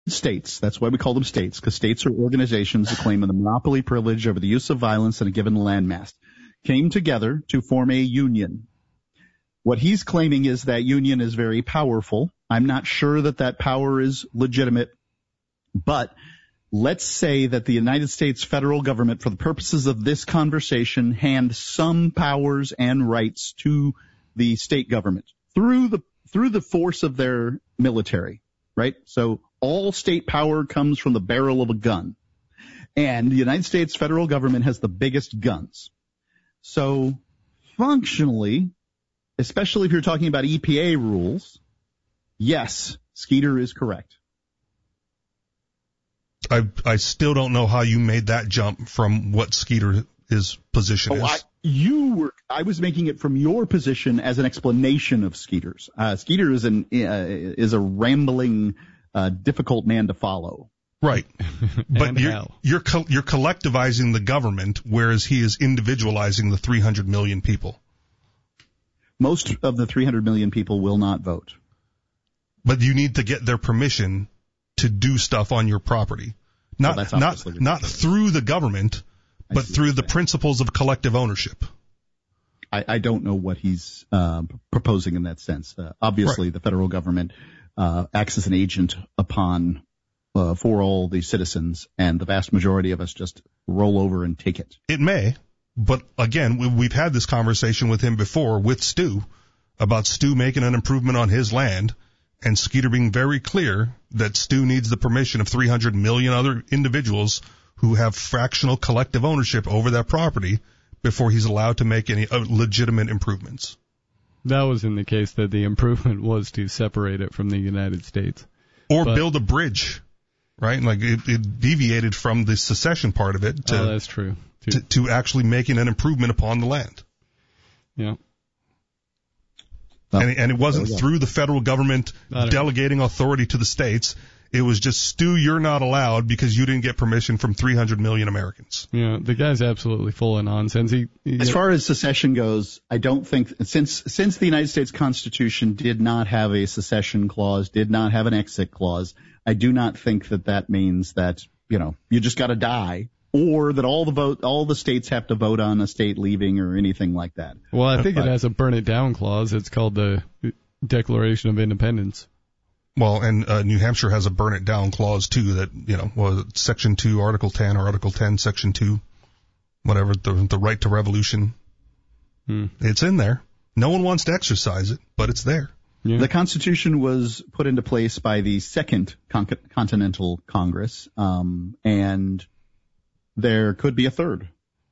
States, that's why we call them states, because states are organizations that claim the monopoly privilege over the use of violence in a given landmass, came together to form a union. What he's claiming is that union is very powerful. I'm not sure that that power is legitimate, but let's say that the United States federal government, for the purposes of this conversation, hand some powers and rights to the state government through the force of their military, right? So all state power comes from the barrel of a gun. And the United States federal government has the biggest guns. So functionally, especially if you're talking about EPA rules, yes, Skeeter is correct. I still don't know how you made that jump from what Skeeter's position is. I was making it from your position as an explanation of Skeeter's. Skeeter is a rambling, difficult man to follow. Right. But you're collectivizing the government, whereas he is individualizing the 300 million people. Most of the 300 million people will not vote. But you need to get their permission to do stuff on your property. Not through the government, but through the principles of collective ownership. I don't know what he's proposing in that sense. Obviously, right. The federal government acts as an agent for all the citizens, and the vast majority of us just roll over and take it. It may, but again, we've had this conversation with him before with Stu about Stu making an improvement on his land, and Skeeter being very clear that Stu needs the permission of 300 million other individuals who have fractional collective ownership over that property before he's allowed to make any legitimate improvements. That was in the case that the improvement was to separate it from the United States. Or build a bridge, right? Like it deviated from the secession part of it that's true. To actually making an improvement upon the land. Yeah. And it wasn't through the federal government delegating authority to the states. It was just, Stu, you're not allowed because you didn't get permission from 300 million Americans. Yeah, the guy's absolutely full of nonsense. As far as secession goes, I don't think, since the United States Constitution did not have a secession clause, did not have an exit clause, I do not think that means that, you just got to die, or that all the states have to vote on a state leaving or anything like that. Well, I think it has a burn it down clause. It's called the Declaration of Independence. Well, and New Hampshire has a burn it down clause too that, Section 2, Article 10, or Article 10, Section 2, whatever, the right to revolution. It's in there. No one wants to exercise it, but it's there. Yeah. The Constitution was put into place by the Second Continental Congress, and there could be a third.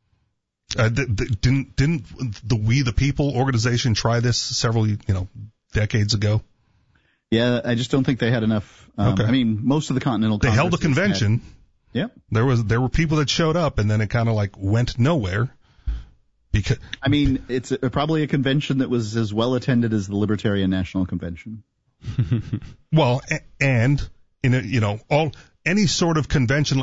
Didn't the We the People organization try this several, decades ago? Yeah, I just don't think they had enough. Okay. I mean, most of the Continental Congress. They held a convention. Yeah. There were people that showed up, and then it kind of went nowhere. Because it's probably a convention that was as well attended as the Libertarian National Convention. Well, and any sort of convention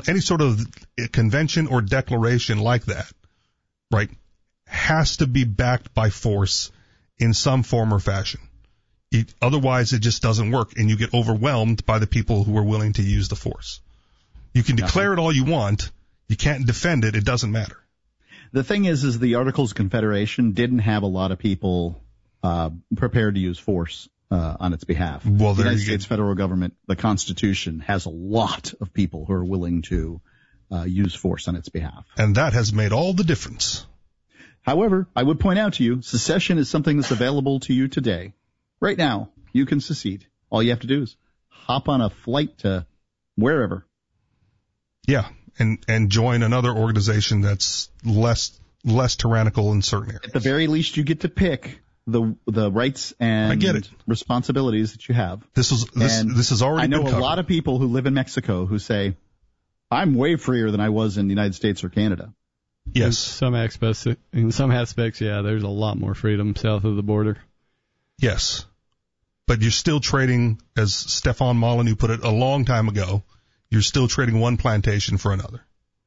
or declaration like that, right, has to be backed by force in some form or fashion. Otherwise, it just doesn't work, and you get overwhelmed by the people who are willing to use the force. You can declare it all you want. You can't defend it. It doesn't matter. The thing is the Articles of Confederation didn't have a lot of people prepared to use force on its behalf. Well, the United States federal government, the Constitution, has a lot of people who are willing to use force on its behalf. And that has made all the difference. However, I would point out to you, secession is something that's available to you today. Right now, you can secede. All you have to do is hop on a flight to wherever. Yeah, and join another organization that's less tyrannical in certain areas. At the very least, you get to pick the rights and responsibilities that you have. This is already. I know a lot of people who live in Mexico who say, "I'm way freer than I was in the United States or Canada." Yes. In some aspects, yeah, there's a lot more freedom south of the border. Yes. But you're still trading, as Stefan Molyneux put it a long time ago, you're still trading one plantation for another.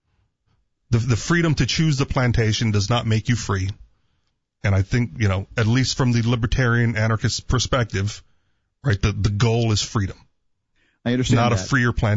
The freedom to choose the plantation does not make you free. And I think, at least from the libertarian anarchist perspective, right, the goal is freedom. I understand not that. A freer plantation.